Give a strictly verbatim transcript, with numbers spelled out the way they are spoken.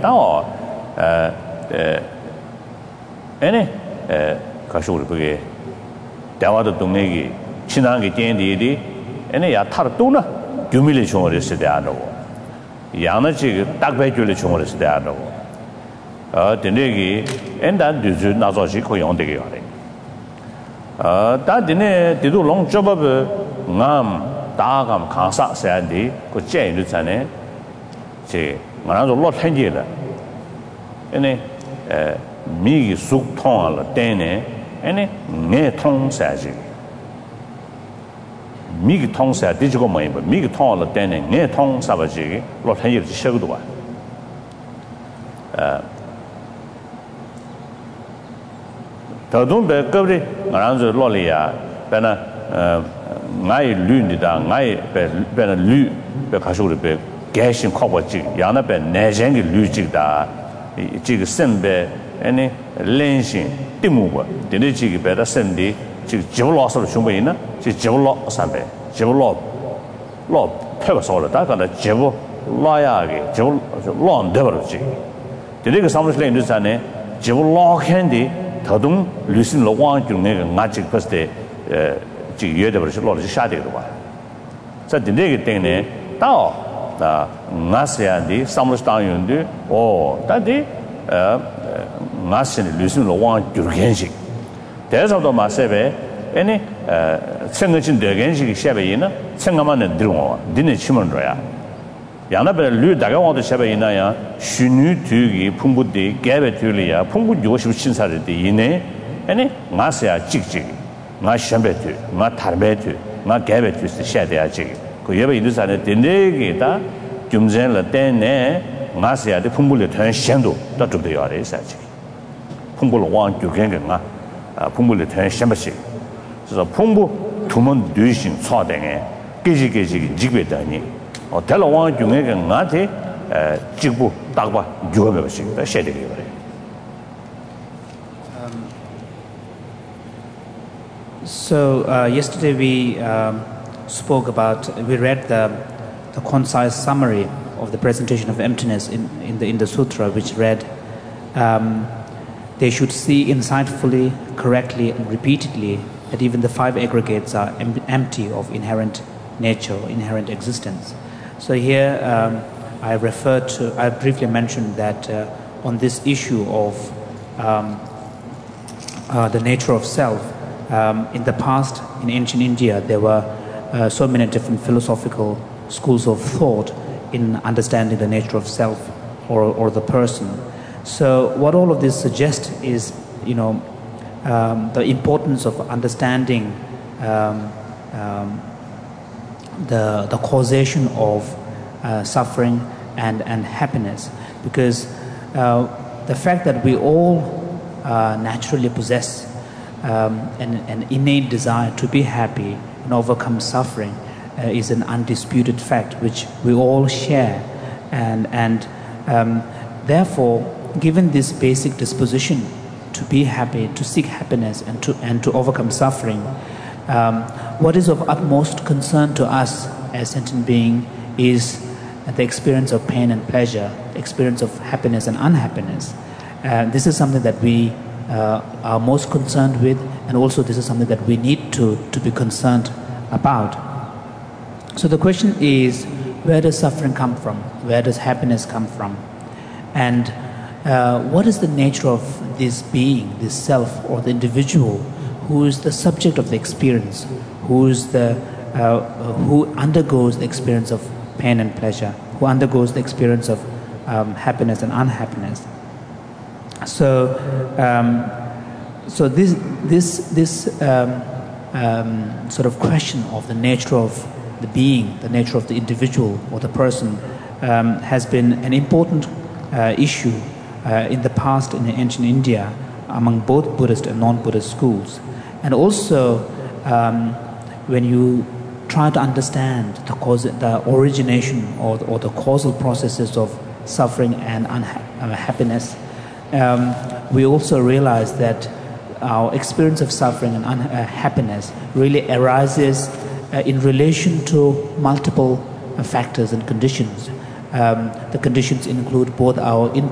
다 어, 에네 가쇼르 그게 대화도 동네기 친한게 땡디디 에네 야 타르 또나 규밀이 총을 했을 때 안 하고 양은 지금 딱 배줄이 총을 했을 때 안 하고 어 되네기 엔단 뒤주 나서시 고용되게 하래 어 다디네 디도 롱 접업을 남 다감 강사 세안디 그 제일 전에 제 말아서 로 현지라 에네 에 미기 속 통할 때네 에네 내 통사지 미기 통사 디지고 뭐 미기 통할 때네 내 통사버지 로 현지 시작도 봐 어 더도 배급이 말아서 로리야 배나 어 나이 류니다 나이 배나 류 배가서를 배 개신 커버지 야나 배 내생이 류지다 지금 선배 아니 렌신 띠무고 되는지 배다 선디 지금 집로서 준비이나 지금 집로 삼배 집로 로 패버서를 다가나 집로 라야게 집로 론데버지 되게 사무실에 있는 자네 집로 캔디 더동 루신 로왕 중에 마직 퍼스데 에 지금 예대버시 로를 샤되고 봐. 자 되게 때문에 다 나스야디 사무스타윤데 오 다디 에 나스는 루신 로왕 중gen식 대서도 마세베 아니 에 생각진 대gen식이 샤베이나 생각만은 들어 니네 치면로야 야나베 류 다가와도 샤베이나야 슈뉴 뒤기 풍부디 개베 뒤리야 풍부 요십 신사르디 이네 아니 마스야 찍찍 마 샴베트 마 타르베트 마 개베트 샤데야지 그 예베 이르산에 데네게다 좀전을 때네 마스야데 풍부를 더 현도 더 좀되어 야래사지 풍부를 왕 교견가 아 풍부를 더 샴베시 그래서 풍부 두문 뉘신 차등에 깨지깨지 지배다니 어 달라왕 중에 나한테 에 직부 딱봐 주어면 싶다 셔되게 그래. So uh, yesterday we um, spoke about we read the the concise summary of the presentation of emptiness in in the in the sutra, which read um, they should see insightfully, correctly and repeatedly that even the five aggregates are em empty of inherent nature, inherent existence. So here um, I referred to, I briefly mentioned that uh, on this issue of um, uh, the nature of self, um, in the past, in ancient India, there were uh, so many different philosophical schools of thought in understanding the nature of self or, or the person. So what all of this suggests is, you know, um, the importance of understanding um, um, the the causation of uh, suffering and and happiness, because uh, the fact that we all uh, naturally possess um, an, an innate desire to be happy and overcome suffering uh, is an undisputed fact which we all share, and and um, therefore, given this basic disposition to be happy, to seek happiness and to and to overcome suffering, Um, what is of utmost concern to us as sentient being is the experience of pain and pleasure, the experience of happiness and unhappiness. Uh, this is something that we uh, are most concerned with, and also this is something that we need to, to be concerned about. So the question is, where does suffering come from? Where does happiness come from? And uh, what is the nature of this being, this self, or the individual who is the subject of the experience, who is the uh, who undergoes the experience of pain and pleasure, who undergoes the experience of um, happiness and unhappiness. So, um, so this this this um, um, sort of question of the nature of the being, the nature of the individual or the person, um, has been an important uh, issue uh, in the past in ancient India among both Buddhist and non-Buddhist schools. And also, um, when you try to understand the cause, the origination or, or the causal processes of suffering and unhappiness, um, we also realize that our experience of suffering and unhappiness really arises uh, in relation to multiple uh, factors and conditions. Um, the conditions include both our